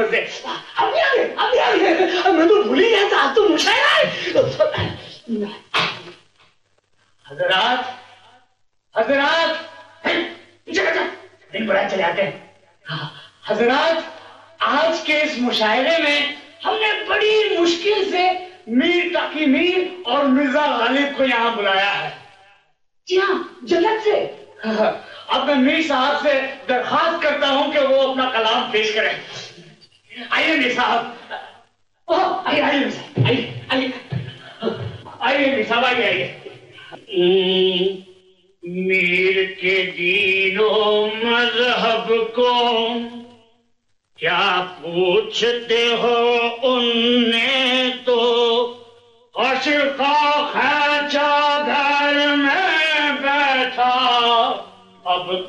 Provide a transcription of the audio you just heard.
محبت سے. ابھی آگے میں تو بھول ہی گیا تھا. آپ تو مشاعرہ ہے. حضرات دن بڑا چلے آتے ہیں. حضرات, آج کے اس مشاعرے میں ہم نے بڑی مشکل سے میر تقی میر اور مرزا غالب کو یہاں بلایا ہے. جی ہاں, جنت سے. اب میں میر صاحب سے درخواست کرتا ہوں کہ وہ اپنا کلام پیش کریں. آئیے میر صاحب. آئیے میر صاحب, آئیے. میر کے دین و مذہب کو کیا پوچھتے ہو, ان نے تو عشقا خیچہ گھر میں بیٹھا. اب